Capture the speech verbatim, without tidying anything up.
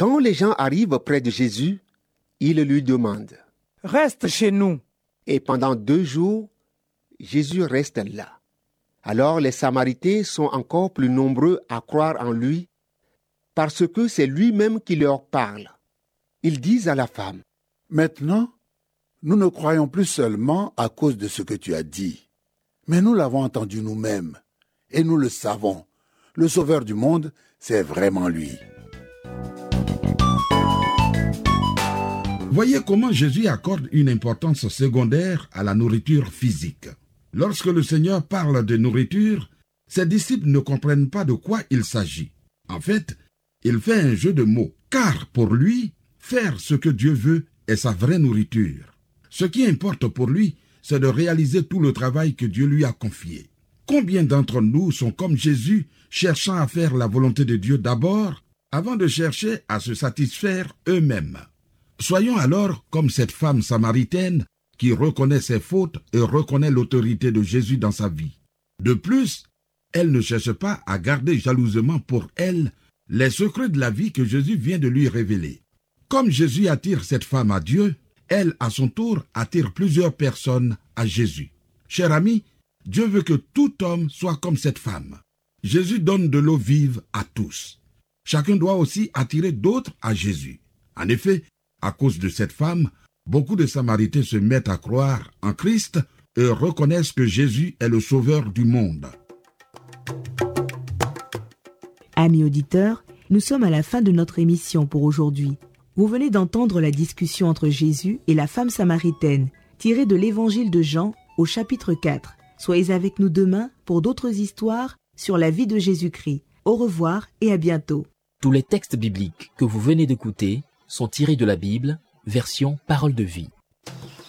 Quand les gens arrivent près de Jésus, ils lui demandent. Reste chez nous. Et pendant deux jours, Jésus reste là. Alors les Samaritains sont encore plus nombreux à croire en lui parce que c'est lui-même qui leur parle. Ils disent à la femme, « Maintenant, nous ne croyons plus seulement à cause de ce que tu as dit, mais nous l'avons entendu nous-mêmes et nous le savons. Le Sauveur du monde, c'est vraiment lui. » Voyez comment Jésus accorde une importance secondaire à la nourriture physique. Lorsque le Seigneur parle de nourriture, ses disciples ne comprennent pas de quoi il s'agit. En fait, il fait un jeu de mots, car pour lui, faire ce que Dieu veut est sa vraie nourriture. Ce qui importe pour lui, c'est de réaliser tout le travail que Dieu lui a confié. Combien d'entre nous sont comme Jésus, cherchant à faire la volonté de Dieu d'abord, avant de chercher à se satisfaire eux-mêmes? Soyons alors comme cette femme samaritaine qui reconnaît ses fautes et reconnaît l'autorité de Jésus dans sa vie. De plus, elle ne cherche pas à garder jalousement pour elle les secrets de la vie que Jésus vient de lui révéler. Comme Jésus attire cette femme à Dieu, elle, à son tour, attire plusieurs personnes à Jésus. Cher ami, Dieu veut que tout homme soit comme cette femme. Jésus donne de l'eau vive à tous. Chacun doit aussi attirer d'autres à Jésus. En effet, à cause de cette femme, beaucoup de Samaritains se mettent à croire en Christ et reconnaissent que Jésus est le sauveur du monde. Amis auditeurs, nous sommes à la fin de notre émission pour aujourd'hui. Vous venez d'entendre la discussion entre Jésus et la femme samaritaine, tirée de l'évangile de Jean au chapitre quatre. Soyez avec nous demain pour d'autres histoires sur la vie de Jésus-Christ. Au revoir et à bientôt. Tous les textes bibliques que vous venez d'écouter sont tirés de la Bible, version Parole de vie.